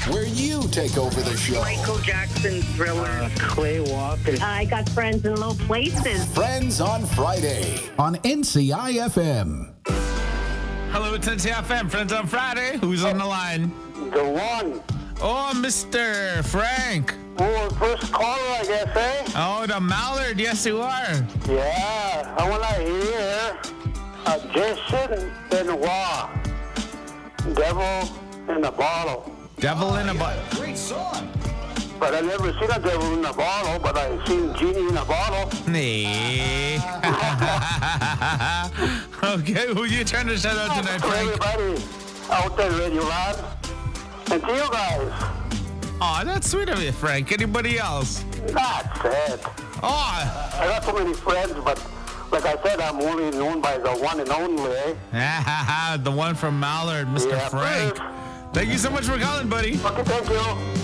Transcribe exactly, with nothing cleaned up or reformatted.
where you take over the show. Michael Jackson, Thriller. Uh, Clay Walker. I got friends in low places. Friends on Friday on N C I F M. Hello, it's N C I F M. Friends on Friday. Who's on the line? The one. Oh, Mister Frank. Oh, first caller, I guess, eh? Oh, the Mallard. Yes, you are. Yeah, I want to hear uh, Jason Benoit, Devil in a Bottle. Devil in a Bottle. Great song. But I never seen a devil in a bottle, but I seen genie in a bottle. Nee. Okay, who you trying to shout out tonight, To Frank? everybody out there, Radio Land, and to you guys. Oh, that's sweet of you, Frank. Anybody else? That's it. Oh, I got so many friends, but like I said, I'm only known by the one and only, eh? the one from Mallard, Mister Yeah, Frank. please. Thank you so much for calling, buddy. Okay, thank you.